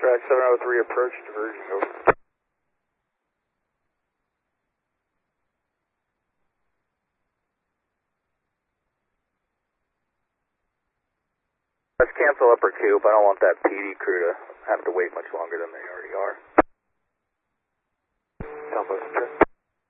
Track 703 approach diverging over. Let's cancel upper cube. I don't want that PD crew to have to wait much longer than they already are. Southwest